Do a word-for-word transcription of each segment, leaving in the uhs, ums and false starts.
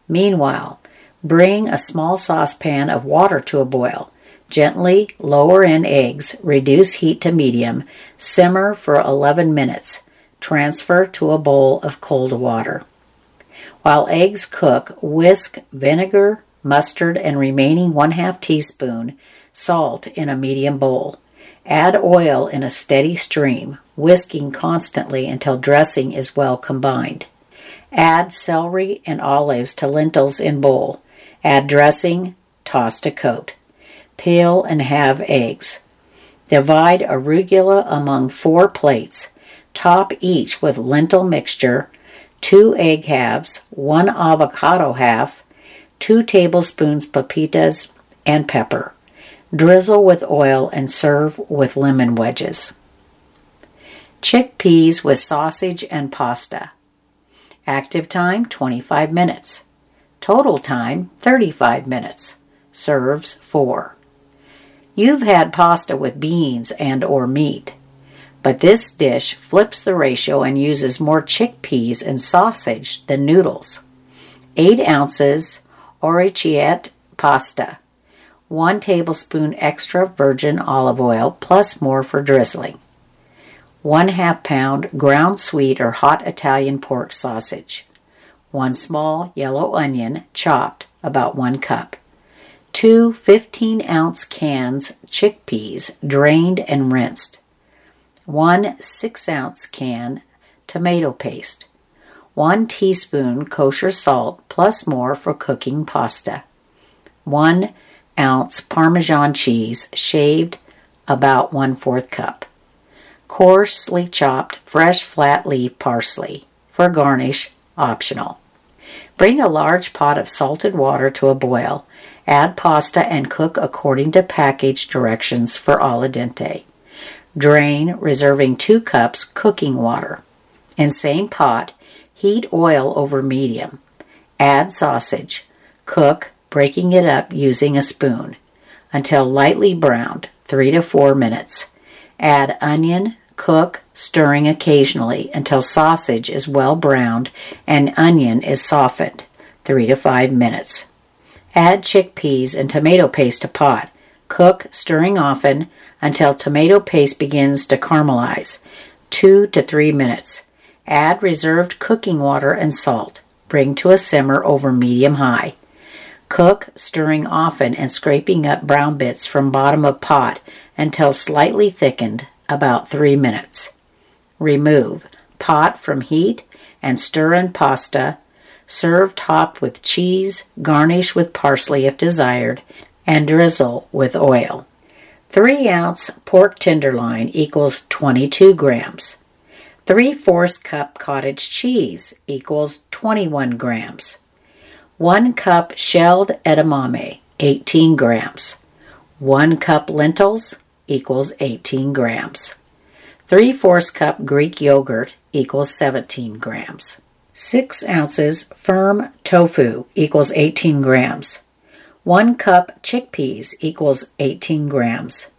Meanwhile, bring a small saucepan of water to a boil. Gently lower in eggs, reduce heat to medium, simmer for eleven minutes. Transfer to a bowl of cold water. While eggs cook, whisk vinegar, mustard, and remaining one half teaspoon salt in a medium bowl. Add oil in a steady stream, whisking constantly until dressing is well combined. Add celery and olives to lentils in bowl. Add dressing, toss to coat. Peel and halve eggs. Divide arugula among four plates. Top each with lentil mixture, two egg halves, one avocado half, two tablespoons pepitas, and pepper. Drizzle with oil and serve with lemon wedges. Chickpeas with sausage and pasta. Active time, twenty-five minutes. Total time, thirty-five minutes. Serves four. You've had pasta with beans and or meat, but this dish flips the ratio and uses more chickpeas and sausage than noodles. eight ounces orecchiette pasta. one tablespoon extra virgin olive oil plus more for drizzling. one half pound ground sweet or hot Italian pork sausage. one small yellow onion chopped, about one cup. two fifteen-ounce cans chickpeas drained and rinsed. one six-ounce can tomato paste. one teaspoon kosher salt plus more for cooking pasta. one ounce Parmesan cheese shaved, about one-fourth cup. Coarsely chopped fresh flat leaf parsley. For garnish, optional. Bring a large pot of salted water to a boil. Add pasta and cook according to package directions for al dente. Drain, reserving two cups cooking water. In same pot, heat oil over medium. Add sausage. Cook, breaking it up using a spoon, until lightly browned, three to four minutes. Add onion, cook, stirring occasionally until sausage is well browned and onion is softened, three to five minutes. Add chickpeas and tomato paste to pot. Cook, stirring often, until tomato paste begins to caramelize, two to three minutes. Add reserved cooking water and salt. Bring to a simmer over medium-high. Cook, stirring often and scraping up brown bits from bottom of pot until slightly thickened, about three minutes. Remove pot from heat and stir in pasta. Serve topped with cheese, garnish with parsley if desired, and drizzle with oil. three ounce pork tenderloin equals twenty-two grams. three-fourths cup cottage cheese equals twenty-one grams. one cup shelled edamame, eighteen grams. one cup lentils equals eighteen grams. three-fourths cup Greek yogurt equals seventeen grams. six ounces firm tofu equals eighteen grams. one cup chickpeas equals eighteen grams.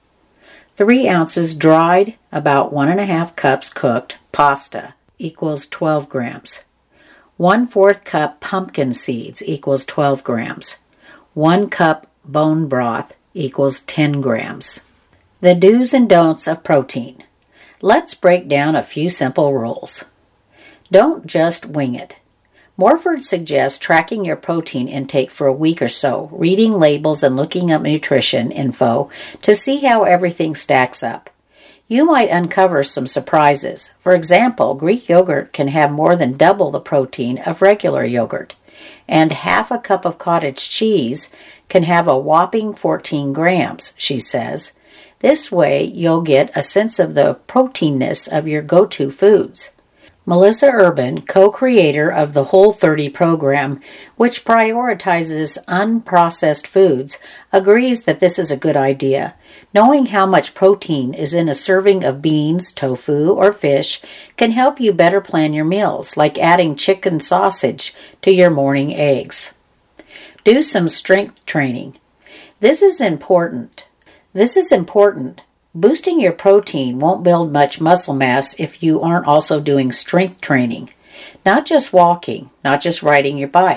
three ounces dried, about one and a half cups cooked, pasta equals twelve grams. one-fourth cup pumpkin seeds equals twelve grams. one cup bone broth equals ten grams. The do's and don'ts of protein. Let's break down a few simple rules. Don't just wing it. Morford suggests tracking your protein intake for a week or so, reading labels and looking up nutrition info to see how everything stacks up. You might uncover some surprises. For example, Greek yogurt can have more than double the protein of regular yogurt, and half a cup of cottage cheese can have a whopping fourteen grams, she says. This way, you'll get a sense of the proteinness of your go-to foods. Melissa Urban, co-creator of the Whole thirty program, which prioritizes unprocessed foods, agrees that this is a good idea. Knowing how much protein is in a serving of beans, tofu, or fish can help you better plan your meals, like adding chicken sausage to your morning eggs. Do some strength training. This is important. This is important. Boosting your protein won't build much muscle mass if you aren't also doing strength training. Not just walking, not just riding your bike.